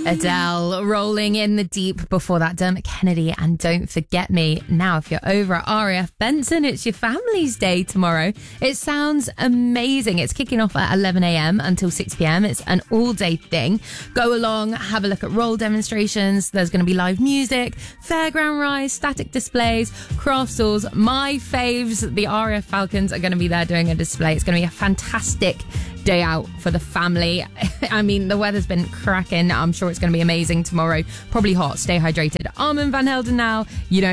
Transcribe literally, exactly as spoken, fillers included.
Adele rolling in the deep. Before that, Dermot Kennedy and Don't Forget Me. Now, if you're over at R A F Benson, it's your family's day tomorrow. It sounds amazing. It's kicking off at eleven a.m. until six p.m. It's an all-day thing. Go along, have a look at roll demonstrations. There's going to be live music, fairground rides, static displays, craft stalls. My faves, the R A F Falcons, are going to be there doing a display. It's going to be a fantastic day out for the family. I mean, the weather's been cracking. I'm sure it's going to be amazing tomorrow. Probably hot. Stay hydrated. Armand Van Helden now. You don't